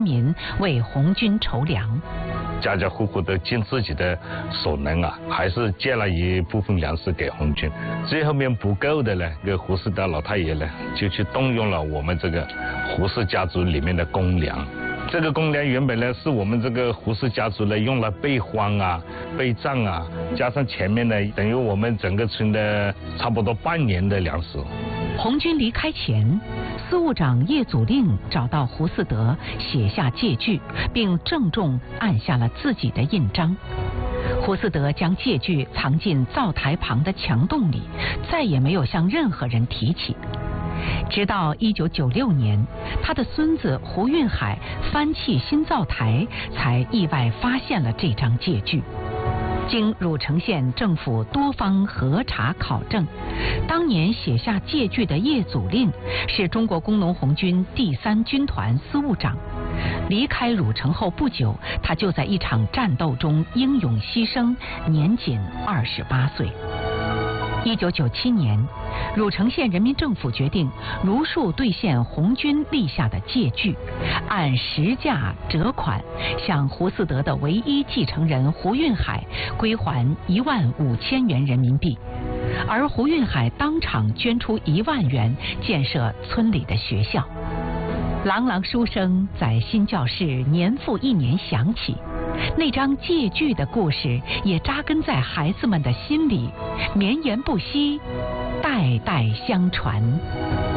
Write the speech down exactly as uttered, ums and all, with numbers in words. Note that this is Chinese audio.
民为红军筹粮。 家家户户都尽自己的所能啊，还是借了一部分粮食给红军。最后面不够的呢，这个胡适德老太爷呢，就去动用了我们这个胡氏家族里面的公粮。这个公粮原本呢是我们这个胡氏家族呢用来备荒啊、备战啊，加上前面呢等于我们整个村的差不多半年的粮食。 红军离开前，司务长叶祖令找到胡嗣德，写下借据，并郑重按下了自己的印章。胡嗣德将借据藏进灶台旁的墙洞里，再也没有向任何人提起。直到一九九六年，他的孙子胡运海翻砌新灶台，才意外发现了这张借据。经汝城县政府多方核查考证，当年写下借据的叶祖令是中国工农红军第三军团司务长。离开汝城后不久，他就在一场战斗中英勇牺牲，年仅二十八岁。一九九七年，汝城县人民政府决定如数兑现红军立下的借据，按实价折款向胡嗣德的唯一继承人胡运海归还一万五千元人民币，而胡运海当场捐出一万元建设村里的学校。朗朗书声在新教室年复一年响起，那张借据的故事也扎根在孩子们的心里，绵延不息，代代相传。